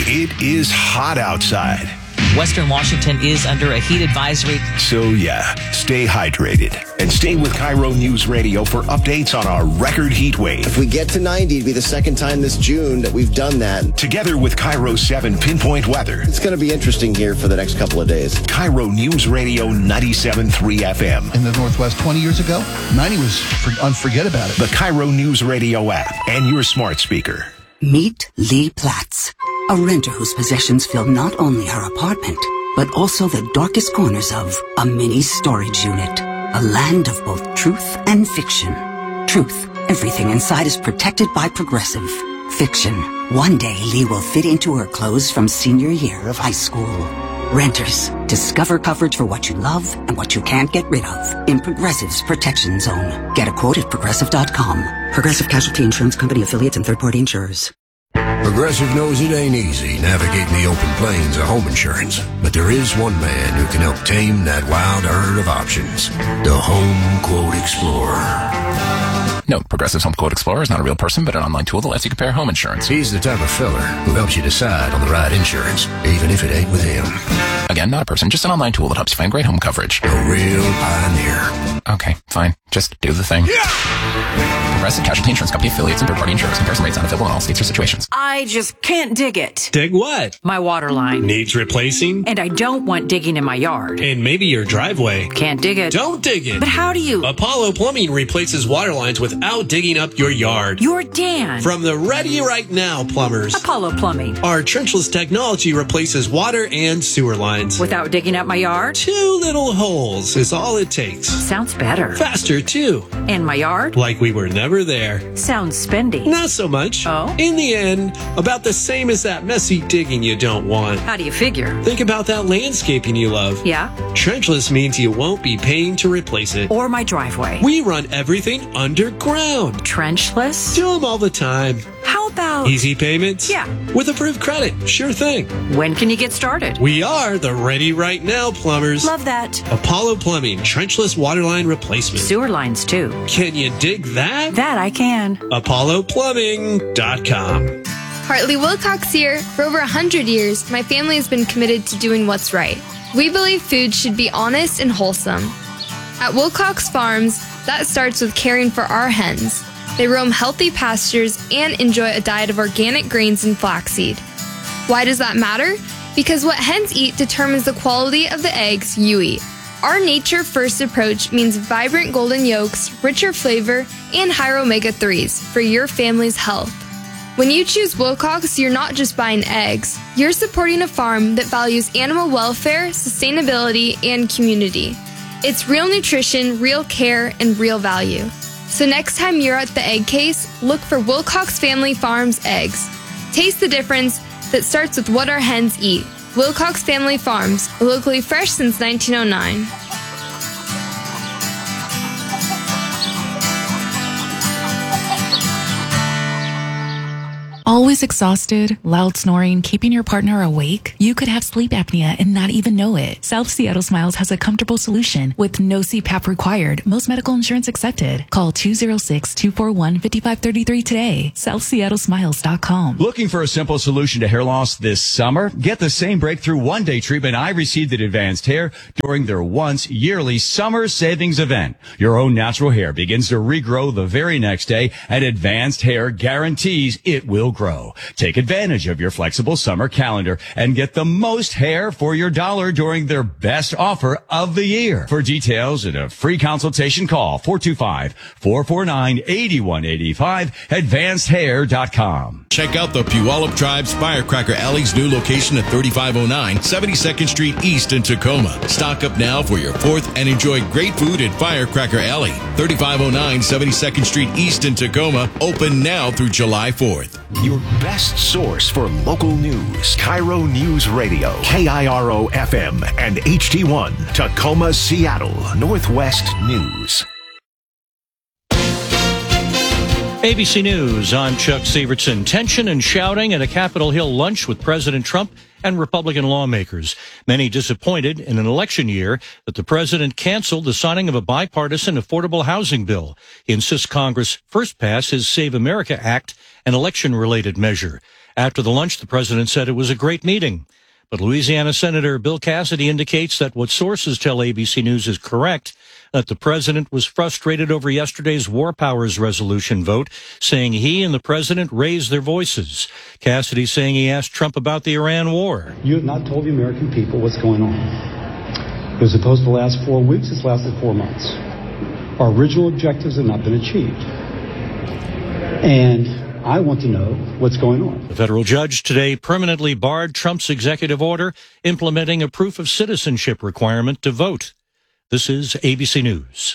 It is hot outside. Western Washington is under a heat advisory. So yeah, stay hydrated and stay with Cairo News Radio for updates on our record heat wave. If we get to 90, it'll be the second time this June that we've done that. Together with Cairo 7 Pinpoint Weather. It's going to be interesting here for the next couple of days. Cairo News Radio 97.3 FM. In the Northwest 20 years ago, 90 was unforget about it. The Cairo News Radio app and your smart speaker. Meet Lee Platts, a renter whose possessions fill not only her apartment, but also the darkest corners of a mini storage unit. A land of both truth and fiction. Truth, everything inside is protected by Progressive. Fiction, one day Lee will fit into her clothes from senior year of high school. Renters, discover coverage for what you love and what you can't get rid of in Progressive's Protection Zone. Get a quote at Progressive.com. Progressive Casualty Insurance Company affiliates and third-party insurers. Progressive knows it ain't easy navigating the open plains of home insurance, but there is one man who can help tame that wild herd of options. The Home Quote Explorer. No, Progressive's Home Quote Explorer is not a real person, but an online tool that lets you compare home insurance. He's the type of fella who helps you decide on the right insurance, even if it ain't with him. Again, not a person, just an online tool that helps you find great home coverage. A real pioneer. Okay, fine. Just do the thing. Yeah! Progressive Casualty Insurance Company affiliates and third-party insurers. Comparison rates not available in all states or situations. I just can't dig it. Dig what? My water line. Needs replacing? And I don't want digging in my yard. And maybe your driveway. Can't dig it. Don't dig it. But how do you? Apollo Plumbing replaces water lines without digging up your yard. You're Dan. From the Ready Right Now plumbers. Apollo Plumbing. Our trenchless technology replaces water and sewer lines. Without digging up my yard? 2 little holes is all it takes. Sounds better. Faster, too. And my yard? Like we were never there. Sounds spendy. Not so much. Oh? In the end, about the same as that messy digging you don't want. How do you figure? Think about that landscaping you love. Yeah? Trenchless means you won't be paying to replace it. Or my driveway. We run everything underground. Trenchless? Do them all the time. How about... Easy payments? Yeah. With approved credit. Sure thing. When can you get started? We are the Ready Right Now plumbers. Love that. Apollo Plumbing, trenchless waterline replacement. Sewer lines, too. Can you dig that? That I can. ApolloPlumbing.com. Hartley Wilcox here. For over 100 years, my family has been committed to doing what's right. We believe food should be honest and wholesome. At Wilcox Farms, that starts with caring for our hens. They roam healthy pastures and enjoy a diet of organic grains and flaxseed. Why does that matter? Because what hens eat determines the quality of the eggs you eat. Our nature-first approach means vibrant golden yolks, richer flavor, and higher omega-3s for your family's health. When you choose Wilcox, you're not just buying eggs. You're supporting a farm that values animal welfare, sustainability, and community. It's real nutrition, real care, and real value. So next time you're at the egg case, look for Wilcox Family Farms eggs. Taste the difference that starts with what our hens eat. Wilcox Family Farms, locally fresh since 1909. Always exhausted, loud snoring, keeping your partner awake? You could have sleep apnea and not even know it. South Seattle Smiles has a comfortable solution with no CPAP required. Most medical insurance accepted. Call 206-241-5533 today. SouthSeattleSmiles.com. Looking for a simple solution to hair loss this summer? Get the same breakthrough one-day treatment I received at Advanced Hair during their once yearly summer savings event. Your own natural hair begins to regrow the very next day, and Advanced Hair guarantees it will grow. Take advantage of your flexible summer calendar and get the most hair for your dollar during their best offer of the year. For details and a free consultation, call 425-449-8185, advancedhair.com. Check out the Puyallup Tribe's Firecracker Alley's new location at 3509 72nd Street East in Tacoma. Stock up now for your 4th and enjoy great food at Firecracker Alley. 3509 72nd Street East in Tacoma. Open now through July 4th. Your best source for local news. Cairo News Radio. KIRO FM and HD1. Tacoma, Seattle. Northwest News. ABC News, I'm Chuck Severson. Tension and shouting at a Capitol Hill lunch with President Trump and Republican lawmakers, many disappointed in an election year that the president canceled the signing of a bipartisan affordable housing bill. He insists Congress first pass his Save America Act, an election-related measure. After the lunch, the president said it was a great meeting. But Louisiana Senator Bill Cassidy indicates that what sources tell ABC News is correct, that the president was frustrated over yesterday's War Powers Resolution vote, saying he and the president raised their voices. Cassidy saying he asked Trump about the Iran war. You have not told the American people what's going on. It was supposed to last 4 weeks. It's lasted 4 months. Our original objectives have not been achieved. And I want to know what's going on. The federal judge today permanently barred Trump's executive order implementing a proof of citizenship requirement to vote. This is ABC News.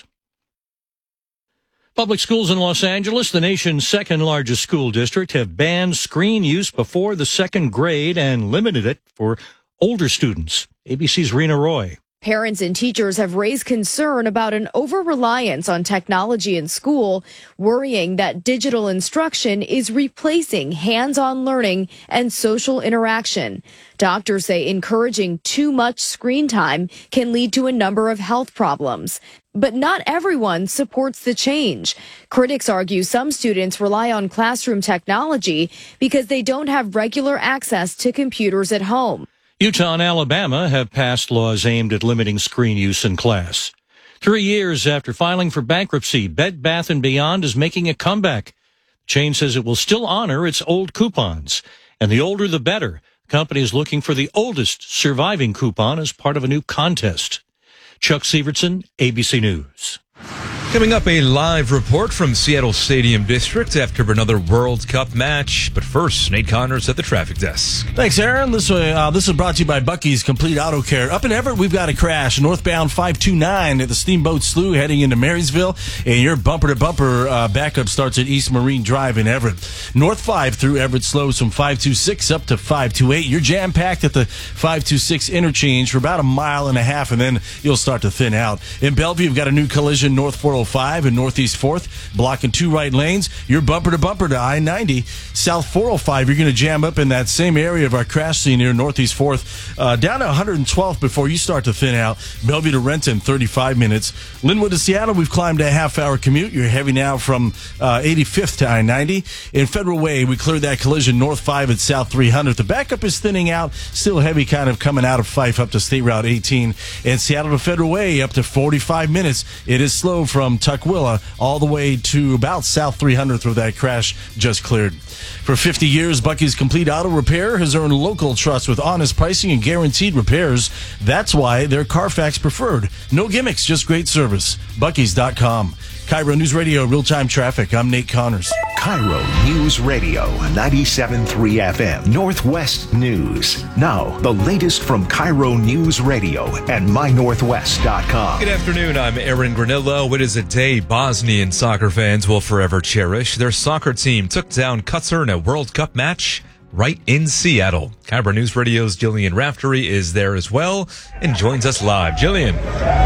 Public schools in Los Angeles, the nation's second largest school district, have banned screen use before the second grade and limited it for older students. ABC's Rena Roy. Parents and teachers have raised concern about an over-reliance on technology in school, worrying that digital instruction is replacing hands-on learning and social interaction. Doctors say encouraging too much screen time can lead to a number of health problems. But not everyone supports the change. Critics argue some students rely on classroom technology because they don't have regular access to computers at home. Utah and Alabama have passed laws aimed at limiting screen use in class. 3 years after filing for bankruptcy, Bed Bath & Beyond is making a comeback. The chain says it will still honor its old coupons, and the older the better. The company is looking for the oldest surviving coupon as part of a new contest. Chuck Sievertson, ABC News. Coming up, a live report from Seattle Stadium District after another World Cup match. But first, Nate Connors at the traffic desk. Thanks, Aaron. This is brought to you by Bucky's Complete Auto Care. Up in Everett, we've got a crash. Northbound 529 at the Steamboat Slough heading into Marysville. And your bumper-to-bumper backup starts at East Marine Drive in Everett. North 5 through Everett slows from 526 up to 528. You're jam-packed at the 526 interchange for about a mile and a half, and then you'll start to thin out. In Bellevue, you've got a new collision north 405 and Northeast 4th, blocking 2 right lanes. You're bumper-to-bumper to I-90. South 405, you're going to jam up in that same area of our crash scene here, Northeast 4th, down to 112th before you start to thin out. Bellevue to Renton, 35 minutes. Linwood to Seattle, we've climbed a half-hour commute. You're heavy now from 85th to I-90. In Federal Way, we cleared that collision North 5 at South 300. The backup is thinning out, still heavy kind of coming out of Fife up to State Route 18. And Seattle to Federal Way up to 45 minutes. It is slow from Tukwila all the way to about South 300th where that crash just cleared. For 50 years, Bucky's Complete Auto Repair has earned local trust with honest pricing and guaranteed repairs. That's why they're Carfax preferred. No gimmicks, just great service. Bucky's.com. Cairo News Radio, real-time traffic. I'm Nate Connors. Cairo News Radio, 97.3 FM, Northwest News. Now, the latest from Cairo News Radio and MyNorthwest.com. Good afternoon, I'm Aaron Granillo. It is a day Bosnian soccer fans will forever cherish. Their soccer team took down Qatar in a World Cup match right in Seattle. Cairo News Radio's Jillian Raftery is there as well and joins us live. Jillian.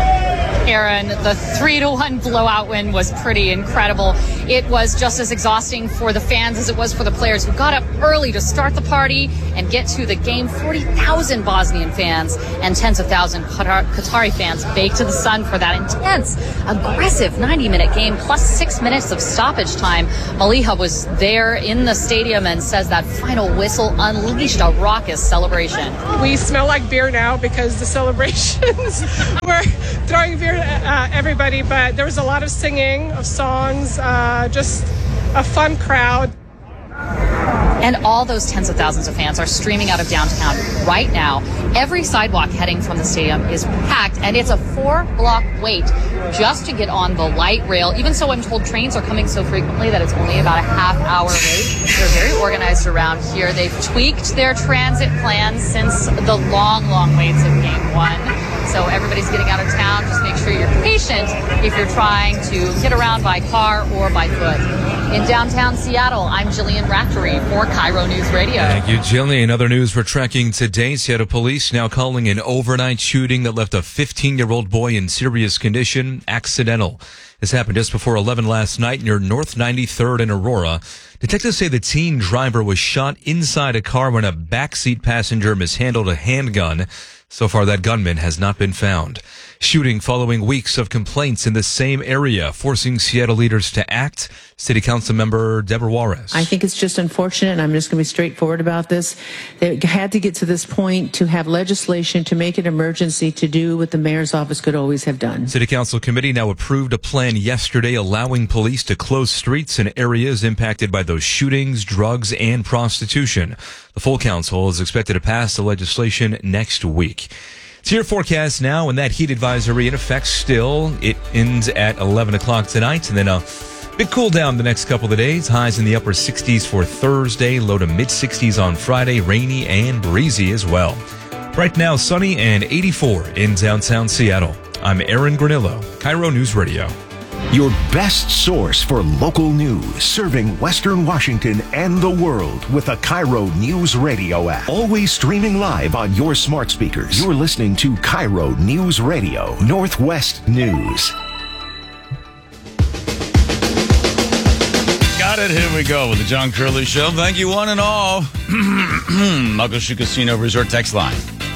Aaron, the 3-1 blowout win was pretty incredible. It was just as exhausting for the fans as it was for the players who got up early to start the party and get to the game. 40,000 Bosnian fans and tens of thousands Qatari fans baked to the sun for that intense, aggressive 90-minute game plus 6 minutes of stoppage time. Maliha was there in the stadium and says that final whistle unleashed a raucous celebration. We smell like beer now because the celebrations were throwing beer at everybody, but there was a lot of singing of songs, just a fun crowd. And all those tens of thousands of fans are streaming out of downtown right now. Every sidewalk heading from the stadium is packed, and it's a 4-block wait just to get on the light rail. Even so, I'm told trains are coming so frequently that it's only about a half-hour wait. They're very organized around here. They've tweaked their transit plans since the long, long waits of Game 1. So everybody's getting out of town. Just make sure you're patient if you're trying to get around by car or by foot. In downtown Seattle, I'm Jillian Raftery for Cairo News Radio. Thank you, Jillian. Other news we're tracking today. Seattle police now calling an overnight shooting that left a 15-year-old boy in serious condition accidental. This happened just before 11 last night near North 93rd in Aurora. Detectives say the teen driver was shot inside a car when a backseat passenger mishandled a handgun. So far, that gunman has not been found. Shooting following weeks of complaints in the same area, forcing Seattle leaders to act. City Council member Deborah Juarez. I think it's just unfortunate, and I'm just going to be straightforward about this. They had to get to this point to have legislation to make an emergency to do what the mayor's office could always have done. City Council committee now approved a plan yesterday allowing police to close streets in areas impacted by those shootings, drugs, and prostitution. The full council is expected to pass the legislation next week. It's your forecast now, and that heat advisory in effect still. It ends at 11 o'clock tonight, and then a big cool down the next couple of days. Highs in the upper 60s for Thursday, low to mid 60s on Friday, rainy and breezy as well. Right now, sunny and 84 in downtown Seattle. I'm Aaron Granillo, Cairo News Radio. Your best source for local news, serving Western Washington and the world with the Cairo News Radio app. Always streaming live on your smart speakers. You're listening to Cairo News Radio, Northwest News. Got it. Here we go with the John Curley Show. Thank you, one and all. Muckleshoot Casino Resort text line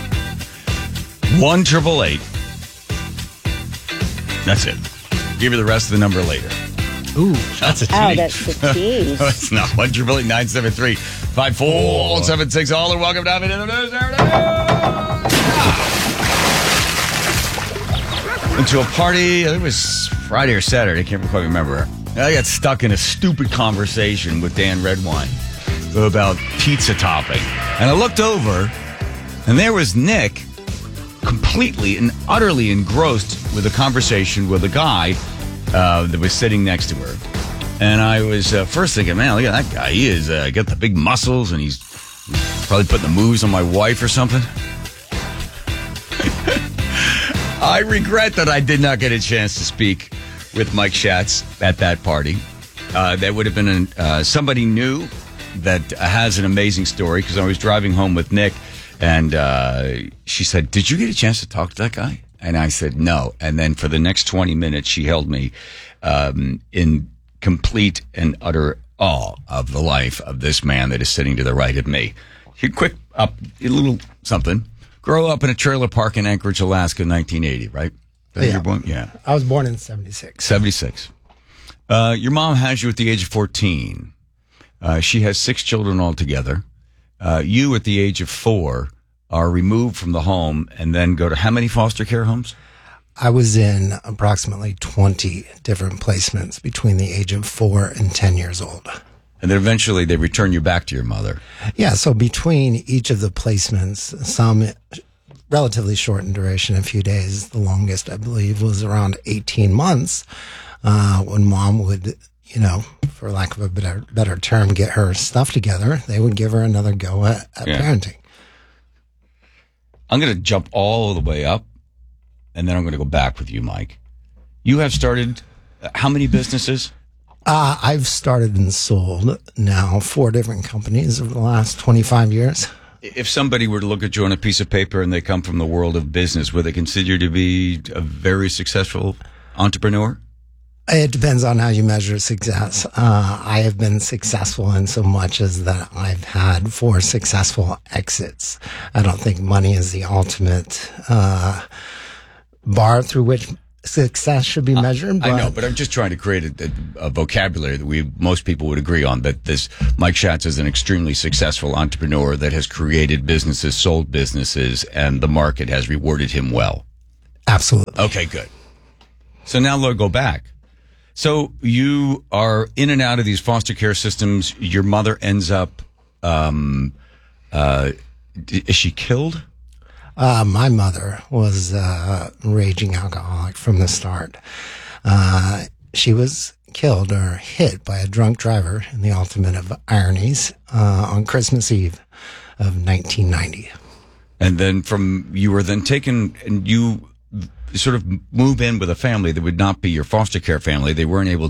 1-888. That's it. Give you the rest of the number later. Ooh, that's a tease. Oh, that's a tease. No, it's not. 1-888-973-5476. All are welcome down into the news. There it is. Went to a party. I think it was Friday or Saturday. I can't quite remember. I got stuck in a stupid conversation with Dan Redwine about pizza topping. And I looked over, and there was Nick, completely and utterly engrossed with a conversation with a guy that was sitting next to her. And I was first thinking, man, look at that guy. He is got the big muscles, and he's probably putting the moves on my wife or something. I regret that I did not get a chance to speak with Mike Schatz at that party. That would have been somebody new that has an amazing story, because I was driving home with Nick, and she said, did you get a chance to talk to that guy? And I said, no. And then for the next 20 minutes, she held me in complete and utter awe of the life of this man that is sitting to the right of me. Here, quick up, a little something. Grow up in a trailer park in Anchorage, Alaska, 1980, right? Yeah. Yeah. I was born in 76. 76. Your mom has you at the age of 14. She has 6 children altogether. You, at the age of 4, are removed from the home and then go to how many foster care homes? I was in approximately 20 different placements between the age of 4 and 10 years old. And then eventually they return you back to your mother. Yeah, so between each of the placements, some relatively short in duration, a few days. The longest, I believe, was around 18 months when mom would, for lack of a better term, get her stuff together. They would give her another go at parenting. I'm going to jump all the way up, and then I'm going to go back with you, Mike. You have started how many businesses? I've started and sold now 4 different companies over the last 25 years. If somebody were to look at you on a piece of paper and they come from the world of business, would they consider you to be a very successful entrepreneur? It depends on how you measure success. I have been successful in so much as that I've had 4 successful exits. I don't think money is the ultimate bar through which success should be measured. I know, but I'm just trying to create a vocabulary that most people would agree on, that this Mike Schatz is an extremely successful entrepreneur that has created businesses, sold businesses, and the market has rewarded him well. Absolutely. Okay, good. So now let's go back. So you are in and out of these foster care systems. Your mother ends up, is she killed? My mother was a raging alcoholic from the start. She was killed or hit by a drunk driver in the ultimate of ironies on Christmas Eve of 1990. And then you were then taken, and you sort of move in with a family that would not be your foster care family. They weren't able